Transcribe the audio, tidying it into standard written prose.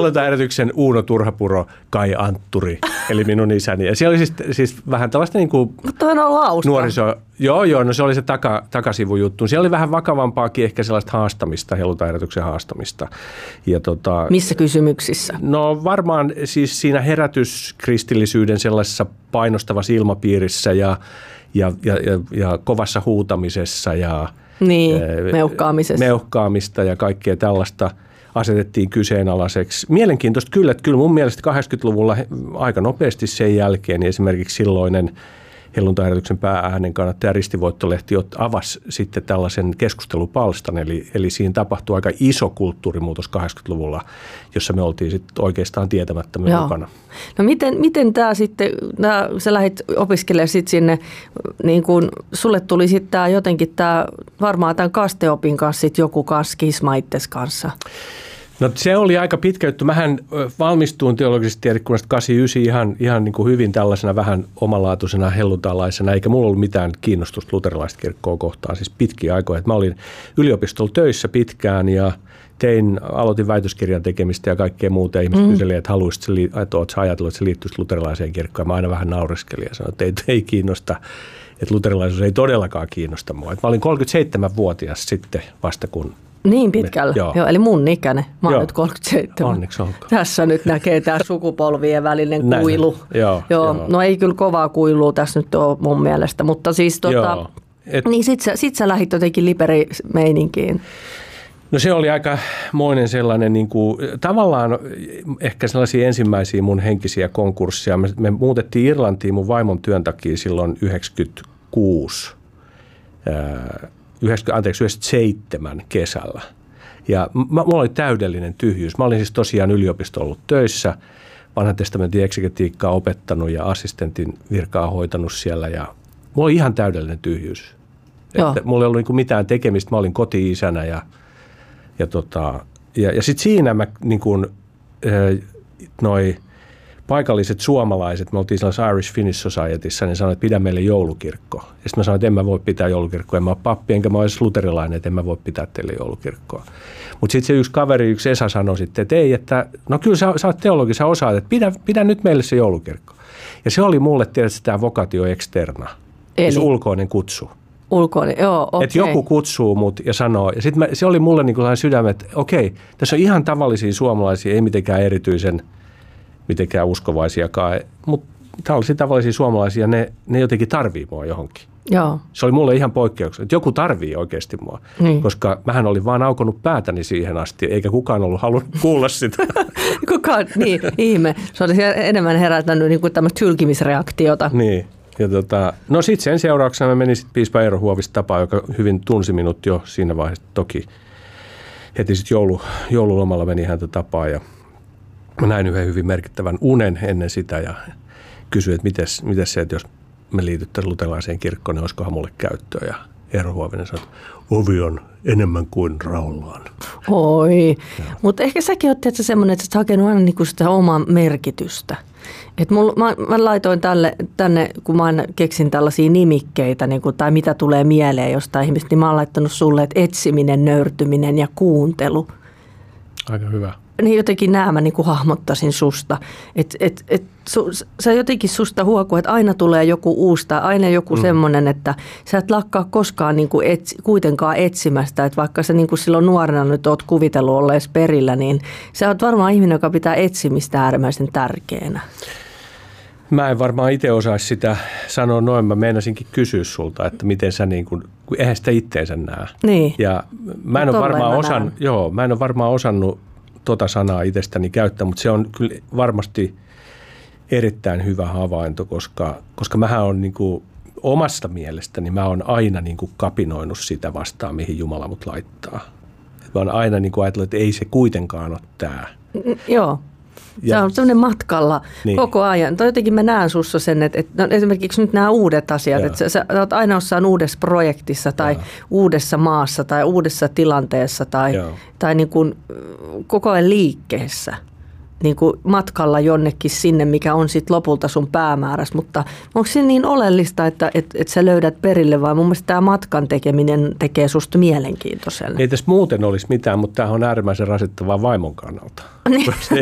helluntai-herätyksen Uuno Turhapuro, Kai Antturi, eli minun isäni. Ja siellä oli siis vähän tällaista niin kuin mutta on ollut hauska. Nuoriso. Joo, no se oli se takasivujuttu. Siellä oli vähän vakavampaakin ehkä sellaista haastamista, helluntai-herätyksen haastamista. Ja missä kysymyksissä? No varmaan siis siinä herätyskristillisyyden sellaisessa painostavassa ilmapiirissä ja kovassa huutamisessa ja meuhkaamista ja kaikkea tällaista asetettiin kyseenalaiseksi. Mielenkiintoista kyllä, että kyllä mun mielestä 80-luvulla aika nopeasti sen jälkeen niin esimerkiksi silloinen helluntai-herätyksen päääänen kannattaja Ristivoittolehti avasi sitten tällaisen keskustelupalstan, eli siinä tapahtui aika iso kulttuurimuutos 80-luvulla, jossa me oltiin sitten oikeastaan tietämättömiä mukana. No miten tämä sitten, sä lähdit opiskelemaan sitten sinne, niin kun sulle tuli sitten tämä jotenkin varmaan tämän kasteopin kanssa sitten joku skisma itses kanssa? No se oli aika pitkä juttu. Mähän valmistuin teologisesta tiedekunnasta 89 ihan niin kuin hyvin tällaisena vähän omalaatuisena helluntalaisena, eikä mulla ollut mitään kiinnostusta luterilaista kirkkoa kohtaan, siis pitkiä aikoja. Mä olin yliopistolla töissä pitkään ja aloitin väitöskirjan tekemistä ja kaikkea muuta. Ihmiset kyselivät, että oletko ajatellut, että se liittyisi luterilaiseen kirkkoon. Mä aina vähän naureskelin ja sanoin, että ei kiinnosta, että luterilaisuus ei todellakaan kiinnosta mua. Mä olin 37-vuotias sitten vasta kun... Niin pitkällä. Joo, eli mun ikäinen. Mä oon nyt 37. Onneksi olkoon. Tässä nyt näkee tämä sukupolvien välinen kuilu. Joo. No ei kyllä kovaa kuilua tässä nyt ole mun mielestä, mutta siis niin sit sä lähdit jotenkin liperimeininkiin. No se oli aika moinen sellainen, niin kuin, tavallaan ehkä sellaisia ensimmäisiä mun henkisiä konkursseja. Me muutettiin Irlantiin mun vaimon työn takia silloin 97 kesällä. Ja mulla oli täydellinen tyhjyys. Mä olin siis tosiaan yliopistolla ollut töissä, vanhan testamentin eksegetiikkaa opettanut ja assistentin virkaa hoitanut siellä. Ja mulla oli ihan täydellinen tyhjyys. Että mulla ei ollut niin mitään tekemistä. Mä olin koti-isänä ja sitten siinä mä niin kuin, noi paikalliset suomalaiset, me oltiin sellaisessa Irish Finnish Societyssä, niin sanoin, että pidä meille joulukirkko. Ja sitten mä sanoin, että en mä voi pitää joulukirkkoa, en mä ole pappi, enkä mä ole edes luterilainen, että en mä voi pitää teille joulukirkkoa. Mutta sitten se yksi Esa sanoi sitten, että ei, että no kyllä sä oot teologi, sä osaat, että pidä nyt meille se joulukirkko. Ja se oli mulle tietysti tämä vocatio externa, siis ulkoinen kutsu. Ulkoinen, joo, okei. Että joku kutsuu mut ja sanoo, ja sitten se oli mulle niin kuin sydämen, että okei, tässä on ihan tavallisia suomalaisia, ei mitenkään mitenkään uskovaisiakaan, mutta tällaisia tavallisia suomalaisia, ne jotenkin tarvii mua johonkin. Joo. Se oli mulle ihan poikkeuksellista, että joku tarvii oikeasti mua, koska mähän olin vaan aukonut päätäni siihen asti, eikä kukaan ollut halunnut kuulla sitä. Kukaan, niin, ihme. Se oli enemmän herättänyt niin kuin tämmöistä hylkimisreaktiota. Niin. Ja no sitten sen seurauksena mä menin sitten piispa Eero Huovista tapaan, joka hyvin tunsi minut jo siinä vaiheessa. Toki heti sitten joululomalla meni häntä tapaan ja mä näin yhden hyvin merkittävän unen ennen sitä ja kysyin, että mites se, että jos me liityttäisiin luterilaiseen kirkkoon, niin olisikohan mulle käyttöä. Ja Eero Huovinen sanoi, että ovi on enemmän kuin raollaan. Oi, mutta ehkä säkin oot tietysti semmoinen, että sä oot hakenut aina niinku sitä omaa merkitystä. Et mä laitoin tänne, kun mä aina keksin tällaisia nimikkeitä niin tai mitä tulee mieleen jostain ihmistä, niin mä oon laittanut sulle, että etsiminen, nöyrtyminen ja kuuntelu. Aika hyvä. Niin jotenkin nämä mä niin kuin hahmottaisin susta. Sä jotenkin susta huokuu, että aina tulee joku uusi tai aina joku semmoinen, että sä et lakkaa koskaan niin kuin kuitenkaan etsimästä. Että vaikka sä niin kuin silloin nuorena nyt oot kuvitellut ollees perillä, niin sä oot varmaan ihminen, joka pitää etsimistä äärimmäisen tärkeänä. Mä en varmaan itse osaisi sitä sanoa noin. Mä meinasinkin kysyä sulta, että miten sä niin kuin, eihän sitä itteensä näe. Niin. Ja mä en ole varmaan osannut tota sanaa itsestäni käyttää, mutta se on kyllä varmasti erittäin hyvä havainto, koska mähän on niin kuin omasta mielestäni, mä oon aina niin kuin kapinoinut sitä vastaan, mihin Jumala mut laittaa. Mä oon aina niin kuin ajatellut, että ei se kuitenkaan ole tää. Joo. Se on sellainen matkalla koko ajan. Jotenkin mä näen sussa sen, että no esimerkiksi nyt nämä uudet asiat, että sä oot aina jossain uudessa projektissa tai uudessa maassa tai uudessa tilanteessa tai niin kuin koko ajan liikkeessä. Niin kuin matkalla jonnekin sinne, mikä on sitten lopulta sun päämäärässä, mutta onko se niin oleellista, että sä löydät perille vai mun mielestä tämä matkan tekeminen tekee susta mielenkiintoisen? Ei tässä muuten olisi mitään, mutta tämä on äärimmäisen rasittavaa vaimon kannalta.